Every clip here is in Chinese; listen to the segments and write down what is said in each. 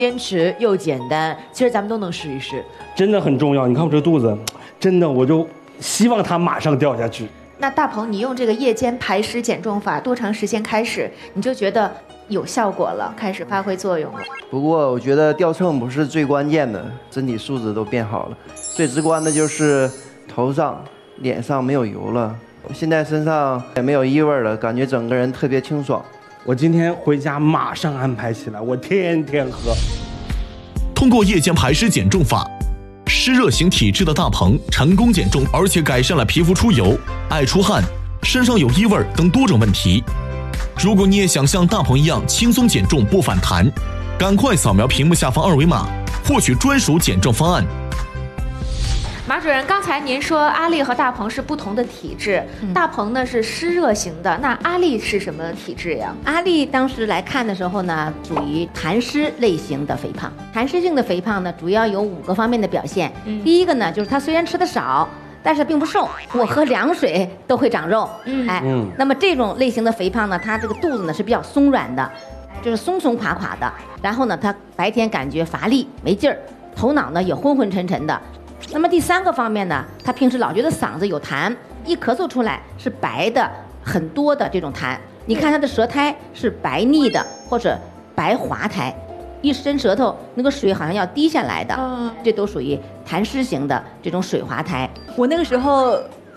坚持又简单，其实咱们都能试一试。 真的很重要。你看我这肚子，真的我就希望它马上掉下去。 那大鹏，你用这个夜间排湿减重法多长时间开始你就觉得有效果了，开始发挥作用了？ 不过我觉得掉秤不是最关键的，身体素质都变好了。最直观的就是头上、脸上没有油了，现在身上也没有异味了，感觉整个人特别清爽。 我今天回家马上安排起来，我天天喝。 通过夜间排湿减重法，湿热型体质的大鹏成功减重，而且改善了皮肤出油、爱出汗、身上有异味等多种问题。如果你也想像大鹏一样轻松减重不反弹，赶快扫描屏幕下方二维码，获取专属减重方案。 马主任，刚才您说阿丽和大鹏是不同的体质，大鹏呢是湿热型的，那阿丽是什么体质呀？ 阿丽当时来看的时候呢，属于痰湿类型的肥胖。痰湿性的肥胖呢，主要有5个方面的表现。第一个呢，就是她虽然吃的少，但是并不瘦，我喝凉水都会长肉。那么这种类型的肥胖呢，它这个肚子呢是比较松软的，就是松松垮垮的。然后呢，她白天感觉乏力没劲儿，头脑呢也昏昏沉沉的。那么第3个方面呢，他平时老觉得嗓子有痰，一咳嗽出来是白的很多的这种痰。你看他的舌苔是白腻的或者白滑苔，一伸舌头那个水好像要滴下来的，这都属于痰湿型的这种水滑苔。 我那个时候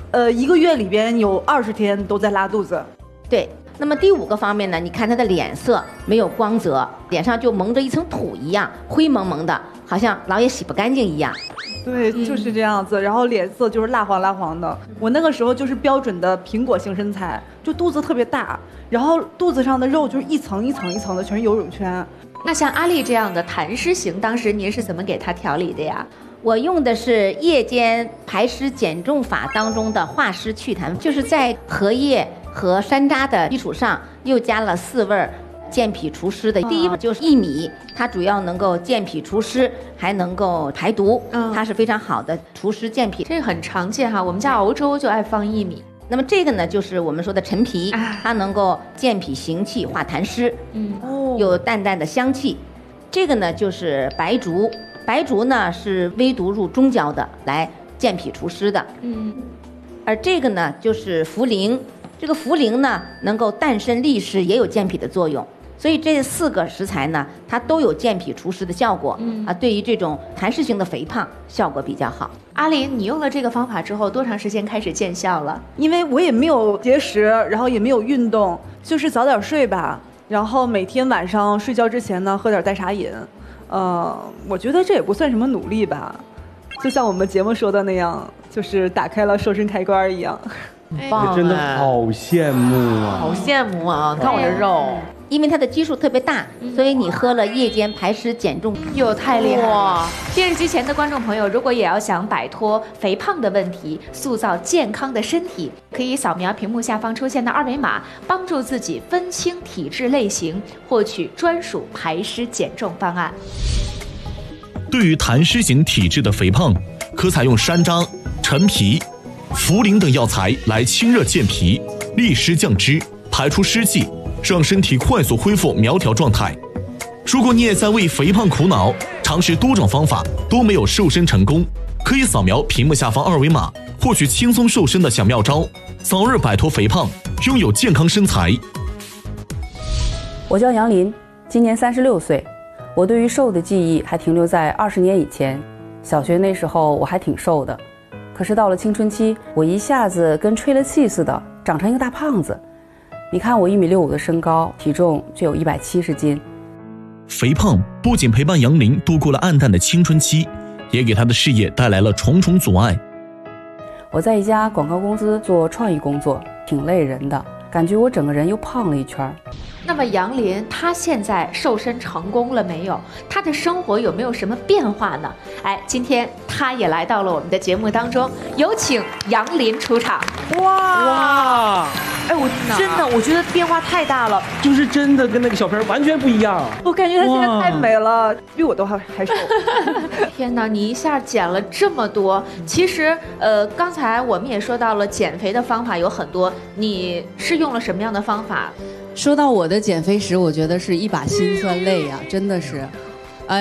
1个月里边有20天都在拉肚子。 对。那么第5个方面呢，你看他的脸色没有光泽，脸上就蒙着一层土一样，灰蒙蒙的，好像老也洗不干净一样。 对，就是这样子，然后脸色就是蜡黄蜡黄的。我那个时候就是标准的苹果型身材，就肚子特别大，然后肚子上的肉就是一层一层一层的，全是游泳圈。 那像阿丽这样的痰湿型，当时您是怎么给她调理的呀？ 我用的是夜间排湿减重法当中的化湿祛痰，就是在荷叶和山楂的基础上又加了4味健脾除湿的。第一味就是薏米，它主要能够健脾除湿，还能够排毒，它是非常好的除湿健脾。 这很常见哈，我们家熬粥就爱放薏米。 那么这个呢，就是我们说的陈皮，它能够健脾行气、化痰湿，有淡淡的香气。这个呢就是白术，白术呢是微毒入中焦的，来健脾除湿的。而这个呢就是茯苓，这个茯苓呢能够淡渗利湿，也有健脾的作用。所以这4个食材呢，它都有健脾除湿的效果。对于这种痰湿型的肥胖效果比较好。 阿林，你用了这个方法之后，多长时间开始见效了？ 因为我也没有节食，然后也没有运动，就是早点睡吧。然后每天晚上睡觉之前呢，喝点代茶饮。我觉得这也不算什么努力吧，就像我们节目说的那样，就是打开了瘦身开关一样。 真的好羡慕啊！ 好羡慕啊！看我这肉， 因为它的基数特别大，所以你喝了夜间排湿减重， 太厉害了！电视机前的观众朋友，如果也要想摆脱肥胖的问题，塑造健康的身体，可以扫描屏幕下方出现的二维码，帮助自己分清体质类型，获取专属排湿减重方案。 对于痰湿型体质的肥胖，可采用山楂、陈皮、茯苓等药材来清热健脾、利湿降脂、排出湿气，让身体快速恢复苗条状态。如果你也在为肥胖苦恼，尝试多种方法都没有瘦身成功，可以扫描屏幕下方二维码，获取轻松瘦身的小妙招，早日摆脱肥胖，拥有健康身材。 我叫杨林，今年36岁。我对于瘦的记忆还停留在20年以前，小学那时候我还挺瘦的，可是到了青春期，我一下子跟吹了气似的，长成一个大胖子。你看我1.65米的身高，体重却有170斤。 肥胖不仅陪伴杨林度过了暗淡的青春期，也给他的事业带来了重重阻碍。 我在一家广告公司做创意工作，挺累人的，感觉我整个人又胖了一圈。 那么杨林他现在瘦身成功了没有？他的生活有没有什么变化呢？今天他也来到了我们的节目当中，有请杨林出场。 哇！ 我觉得变化太大了， 就是真的跟那个小片完全不一样。 我感觉她现在太美了，比我都还瘦。 天哪，你一下减了这么多！其实刚才我们也说到了减肥的方法有很多，你是用了什么样的方法？ 说到我的减肥史，我觉得是一把辛酸泪呀，真的是。